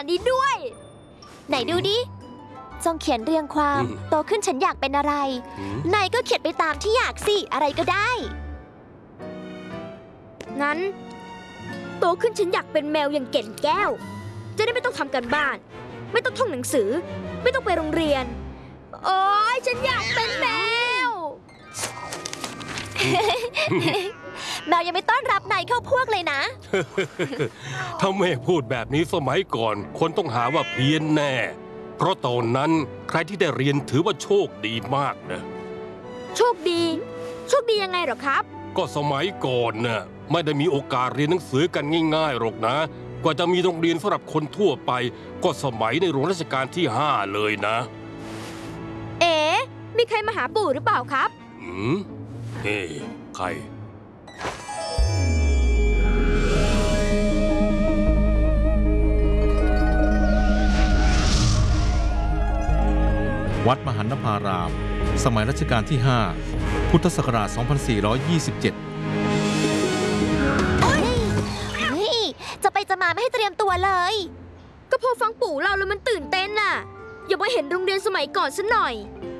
ดนี้ด้วยไหนดูดิจงเขียนเรียงความโตขึ้นฉันอยากเป็นอะไรนายก็เขียนไปตามที่อยากสิอะไรก็ได้งั้นโตขึ้นฉันอยากเป็นแมวอย่างเก่นแก้วจะได้ไม่ต้องทำการบ้านไม่ต้องท่องหนังสือไม่ต้องไปโรงเรียนโอ๊ยฉันอยากเป็นแมวแมวยังไม่ต้อนรับนายเข้าพวกเลยนะถ้าแม่พูดแบบนี้สมัยก่อนคนต้องหาว่าเพี้ยนแน่เพราะตอนนั้นใครที่ได้เรียนถือว่าโชคดีมากนะโชคดียังไงหรอครับก็สมัยก่อนน่ะไม่ได้มีโอกาสเรียนหนังสือกันง่ายๆหรอกนะกว่าจะมีโรงเรียนสำหรับคนทั่วไปก็สมัยในหลวงรัชกาลที่5เลยนะมีใครมาหาปู่หรือเปล่าครับใครวัดมหันนภาราม สมัยรัชกาลที่ 5 พุทธศักราช 2427 จะไปจะมาไม่ให้เตรียมตัวเลยก็พอฟังปู่เล่าแล้วมันตื่นเต้นน่ะอย่ามาเห็นโรงเรียนสมัยก่อนซะหน่อย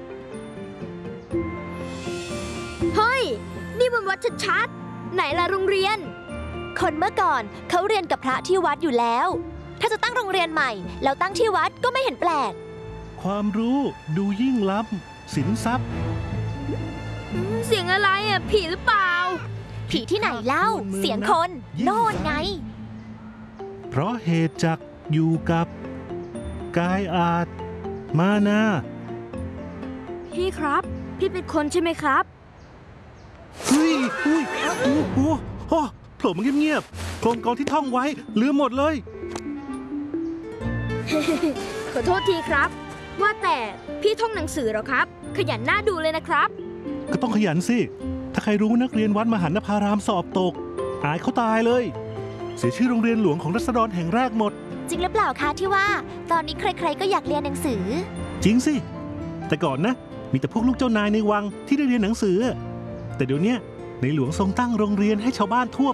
เฮ้ยนี่มันวัดชัดๆไหนล่ะโรงเรียนคนเมื่อก่อนเขาเรียนกับพระที่วัดอยู่แล้วถ้าจะตั้งโรงเรียนใหม่แล้วตั้งที่วัดก็ไม่เห็นแปลกความรู้ดูยิ่งล้ำสินทรัพย์เสียงอะไรอ่ะผีหรือเปล่าผีที่ไหนเล่าเสียงคนโน่นไงเพราะเหตุจักอยู่กับกายอาจมานาพี่ครับพี่เป็นคนใช่ไหมครับเฮ้ยโผล่มาเงียบๆโครงกรที่ท่องไว้ลืมหมดเลยขอโทษทีครับว่าแต่พี่ท่องหนังสือเหรอครับขยันหน้าดูเลยนะครับก็ต้องขยันสิถ้าใครรู้นักเรียนวัดมหันนภารามสอบตกอายเขาตายเลยเสียชื่อโรงเรียนหลวงของรัษฎรแห่งแรกหมดจริงหรือเปล่าคะที่ว่าตอนนี้ใครๆก็อยากเรียนหนังสือจริงสิแต่ก่อนนะมีแต่พวกลูกเจ้านายในวังที่ได้เรียนหนังสือแต่เดี๋ยวนี้ในหลวงทรงตั้งโรงเรียนให้ชาวบ้านทั่ว